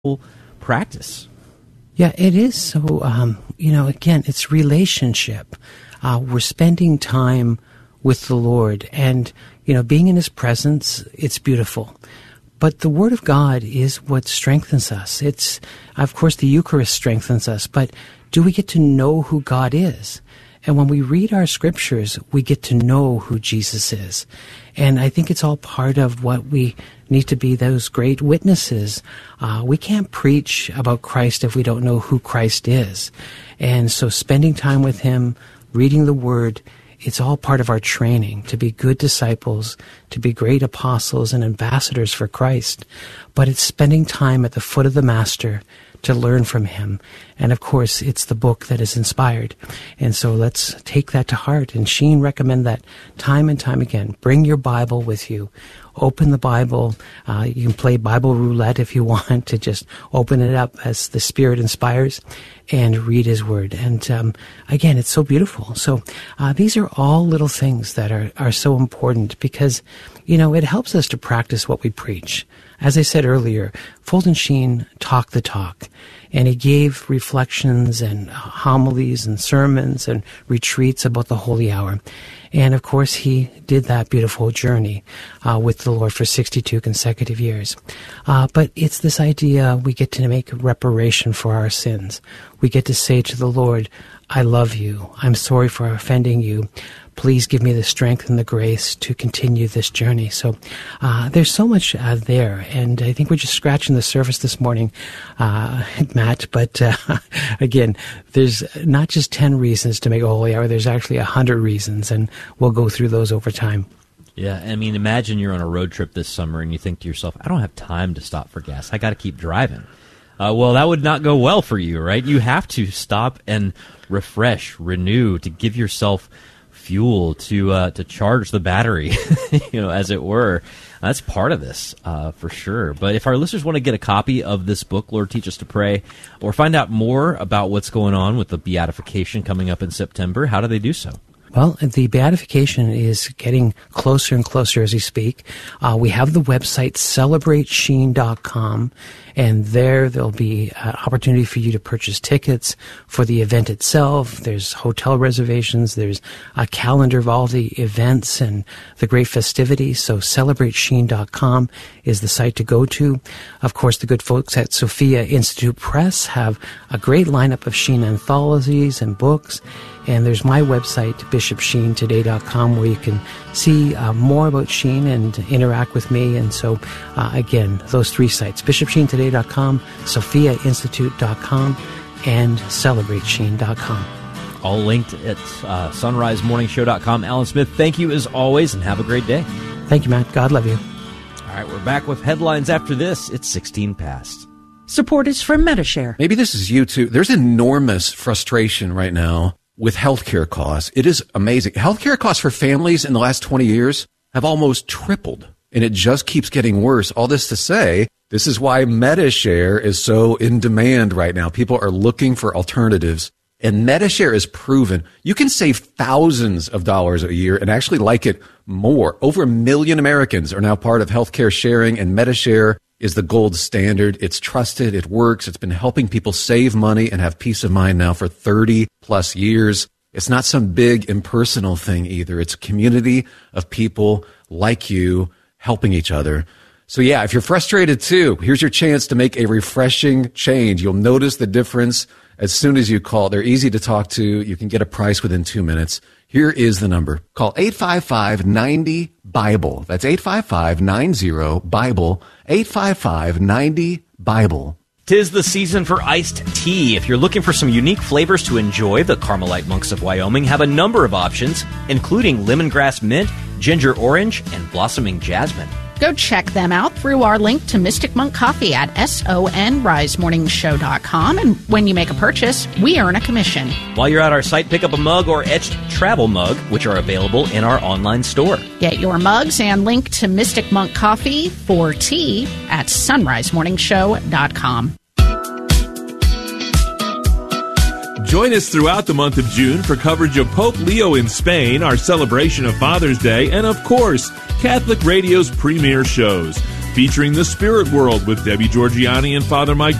practice. Yeah, it is. So, again, it's relationship. We're spending time with the Lord, and, being in His presence, it's beautiful. But the Word of God is what strengthens us. It's, of course, the Eucharist strengthens us, but do we get to know who God is? And when we read our scriptures, we get to know who Jesus is. And I think it's all part of what we need to be, those great witnesses. We can't preach about Christ if we don't know who Christ is. And so spending time with Him, reading the Word, it's all part of our training to be good disciples, to be great apostles and ambassadors for Christ. But it's spending time at the foot of the Master to learn from Him. And of course, it's the book that is inspired. And so let's take that to heart. And Sheen recommend that time and time again. Bring your Bible with you. Open the Bible. You can play Bible roulette if you want to just open it up as the Spirit inspires and read His Word. And again, it's so beautiful. So these are all little things that are so important because, it helps us to practice what we preach. As I said earlier, Fulton Sheen talked the talk, and he gave reflections and homilies and sermons and retreats about the Holy Hour. And of course, he did that beautiful journey with the Lord for 62 consecutive years. But it's this idea we get to make reparation for our sins. We get to say to the Lord, I love you. I'm sorry for offending you. Please give me the strength and the grace to continue this journey. So there's so much there, and I think we're just scratching the surface this morning, Matt. But again, there's not just 10 reasons to make a holy hour. There's actually 100 reasons, and we'll go through those over time. Yeah, I mean, imagine you're on a road trip this summer, and you think to yourself, I don't have time to stop for gas. I got to keep driving. Well, that would not go well for you, right? You have to stop and refresh, renew, to give yourself fuel to charge the battery, as it were. That's part of this, for sure. But if our listeners want to get a copy of this book, Lord Teach Us to Pray, or find out more about what's going on with the beatification coming up in September, how do they do so? Well, the beatification is getting closer and closer as we speak. We have the website CelebrateSheen.com, and there'll be an opportunity for you to purchase tickets for the event itself. There's hotel reservations. There's a calendar of all the events and the great festivities. So CelebrateSheen.com is the site to go to. Of course, the good folks at Sophia Institute Press have a great lineup of Sheen anthologies and books. And there's my website, bishopsheentoday.com, where you can see more about Sheen and interact with me. And so, again, those three sites, bishopsheentoday.com, sophiainstitute.com, and celebratesheen.com. All linked at sunrisemorningshow.com. Alan Smith, thank you as always, and have a great day. Thank you, Matt. God love you. All right, we're back with headlines after this. It's 16 past. Support is from Medi-Share. Maybe this is you, too. There's enormous frustration right now with healthcare costs. It is amazing. Healthcare costs for families in the last 20 years have almost tripled, and it just keeps getting worse. All this to say, this is why Medi-Share is so in demand right now. People are looking for alternatives, and Medi-Share is proven. You can save thousands of dollars a year and actually like it more. Over 1 million Americans are now part of healthcare sharing, and Medi-Share is the gold standard. It's trusted. It works. It's been helping people save money and have peace of mind now for 30 plus years. It's not some big impersonal thing either. It's a community of people like you helping each other. So yeah, if you're frustrated too, here's your chance to make a refreshing change. You'll notice the difference as soon as you call. They're easy to talk to. You can get a price within 2 minutes. Here is the number. Call 855-90-BIBLE. That's 855-90-BIBLE. 855-90-BIBLE. 'Tis the season for iced tea. If you're looking for some unique flavors to enjoy, the Carmelite Monks of Wyoming have a number of options, including lemongrass mint, ginger orange, and blossoming jasmine. Go check them out through our link to Mystic Monk Coffee at sonrisemorningshow.com. And when you make a purchase, we earn a commission. While you're at our site, pick up a mug or etched travel mug, which are available in our online store. Get your mugs and link to Mystic Monk Coffee for tea at sonrisemorningshow.com. Join us throughout the month of June for coverage of Pope Leo in Spain, our celebration of Father's Day, and of course, Catholic Radio's premier shows. featuring The Spirit World with Debbie Georgianni and Father Mike